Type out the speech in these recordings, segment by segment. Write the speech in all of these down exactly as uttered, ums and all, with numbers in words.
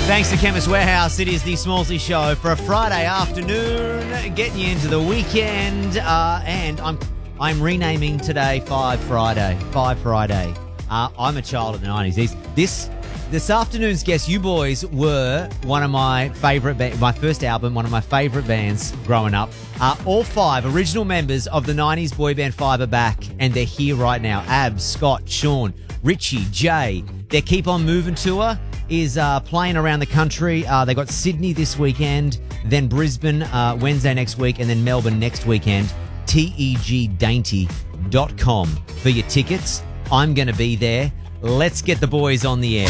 Thanks to Chemist Warehouse, it is the Smallsy Show for a Friday afternoon, getting you into the weekend. Uh, and I'm I'm renaming today Five Friday. Five Friday. Uh, I'm a child of the nineties. This this this afternoon's guest, you boys were one of my favourite, ba- my first album, one of my favourite bands growing up. Uh, all five original members of the nineties boy band Five are back, and they're here right now. Abs, Scott, Sean, Richie, Jay. Their Keep On Moving tour is uh, playing around the country. Uh, they got Sydney this weekend, then Brisbane uh, Wednesday next week, and then Melbourne next weekend. T E G dainty dot com for your tickets. I'm going to be there. Let's get the boys on the air.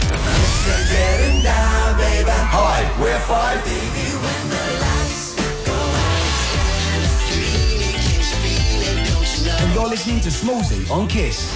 Hi, we're Five. And you're listening to Smallsy on Kiss.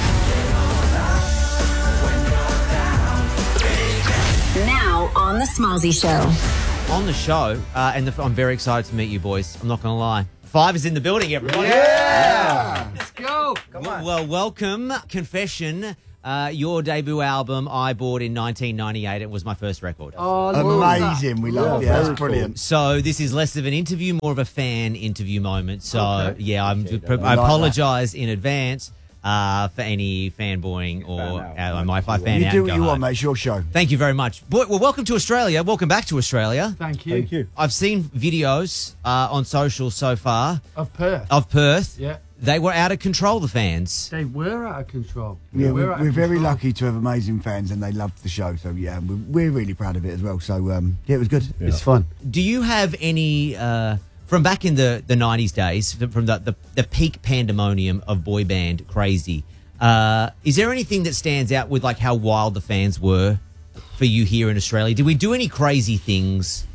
Now on the Smallsy Show. On the show, uh, and the, I'm very excited to meet you boys. I'm not going to lie. Five is in the building, everybody. Yeah! Let's go. Come Well, on. well, welcome. Confession, uh, your debut album I bought in nineteen ninety-eight. It was my first record. Oh, love that. Amazing. We love it. Yeah, that's brilliant. So this is less of an interview, more of a fan interview moment. So, Okay. yeah, I'm, I like apologise in advance uh, for any fanboying or uh, my my fan You out do and what go you want, home. mate. It's your show. Thank you very much. Boy, well, welcome to Australia. Welcome back to Australia. Thank you. Thank you. I've seen videos uh, on social so far Of Perth. of Perth. Yeah. They were out of control, the fans. They were out of control. Yeah, They we're, were out we're of very control. lucky to have amazing fans, and they loved the show. So yeah, we're, we're really proud of it as well. So um, yeah, it was good. It's fun. Do you have any, uh, from back in the, the nineties days, from the, the, the peak pandemonium of boy band crazy, uh, is there anything that stands out with like how wild the fans were for you here in Australia? Did we do any crazy things?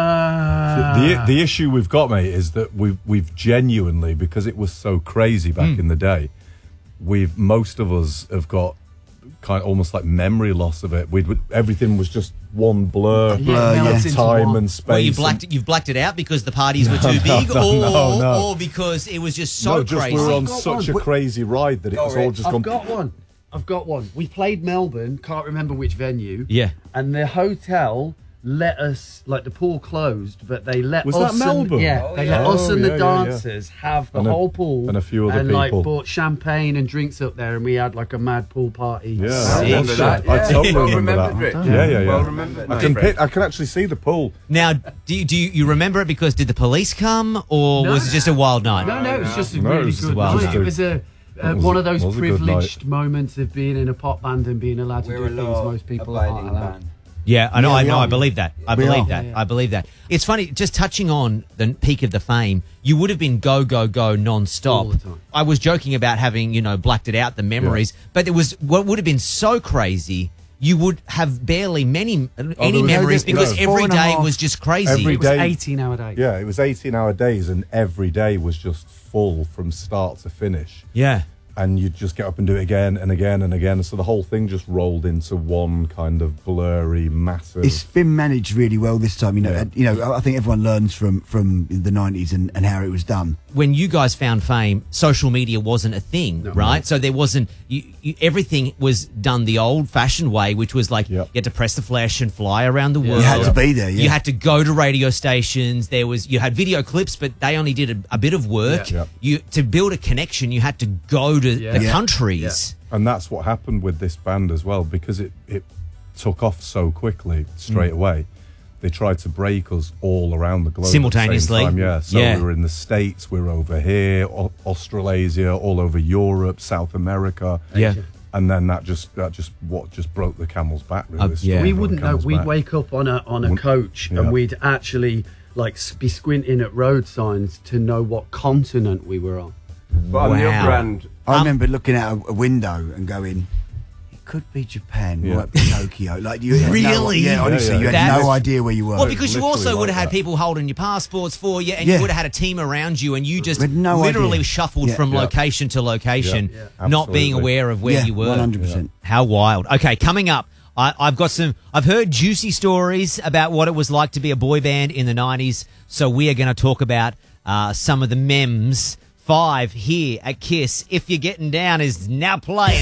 Uh, The, the the issue we've got, mate, is that we've we've genuinely, because it was so crazy back in the day, we've most of us have got kind of almost like memory loss of it. We everything was just one blur, blur, it melts yeah. into time one. and space. Well, you and- blacked you've blacked it out because the parties were too no, big, no, or, no, no. or because it was just so no, just crazy. we were on I've got such one. a crazy ride that it was all just I've gone. got one. I've got one. We played Melbourne, can't remember which venue. Yeah. And the hotel let us, like the pool closed, but they let Was us. that Melbourne? And, yeah, Oh, they yeah. let us Oh, and yeah, the yeah, yeah. dancers have the And a- whole pool. and a few other and, people. like, bought champagne and drinks up there, and we had like a mad pool party. Yeah, I I remember that. that. I Yeah. totally Well remember that. remembered, Rich. Yeah, yeah, yeah. Well remembered. I can pic- I can actually see the pool. Now, do you, do you, you remember it because did the police come, or No. was it just a wild night? No, no, it was just a No, it really was just good a wild night. night. It was a. Uh, It was one a- of those was a good privileged moments of being in a pop band and being allowed to We're a do things law most people aren't abiding allowed. band. Yeah, I know. Yeah, I we know. are. I believe that. I We believe are. that. Yeah, yeah. I believe that. It's funny. Just touching on the peak of the fame, you would have been go go go non-stop. All the time. I was joking about having you know blacked it out the memories, but it was what would have been so crazy. You would have barely many any there was- memories no, because no. every Four and a day half. was just crazy. Every It was day- eighteen hour days. Yeah, it was eighteen hour days, and every day was just full from start to finish. yeah. And you'd just get up and do it again and again and again. So the whole thing just rolled into one kind of blurry, massive. It's been managed really well this time. You know, Yeah. and, you know. I think everyone learns from from the nineties and, and how it was done. When you guys found fame, social media wasn't a thing, right? So there wasn't you, you, everything was done the old-fashioned way, which was like Yep. you had to press the flash and fly around the world. You had to be there. Yeah. You had to go to radio stations. There was you had video clips, but they only did a, a bit of work. Yeah. Yeah. You to build a connection, you had to go to Yeah. the Yeah. countries. and that's what happened with this band as well, because it, it took off so quickly straight Mm. away. They tried to break us all around the globe Simultaneously. At the same time, yeah. So Yeah. we were in the States, we were over here, Au- Australasia, all over Europe, South America. Yeah. And then that just that just what just broke the camel's back. Really. Uh, The yeah. straw We broke the wouldn't know. camel's We'd back. wake up on a on a Wouldn't- coach yeah. and we'd actually like s- be squinting at road signs to know what continent we were on. But on the Wow. other hand, I Um, remember looking out a, a window and going, "It could be Japan, Yeah. might be Tokyo." Like you, had no- Really? yeah, honestly, Yeah, you yeah. had That's- no idea where you were. Well, because you literally also would have like had that. people holding your passports for you, and Yeah. you would have had a team around you, and you just We had no literally idea. shuffled Yeah. from Yeah. location to location, Yeah. Yeah. not being Absolutely. aware of where yeah, you were. one hundred percent. How wild. Okay, coming up, I, I've got some, I've heard juicy stories about what it was like to be a boy band in the nineties. So we are going to talk about uh, some of the memes. Five here at Kiss. If You're Getting Down is now playing.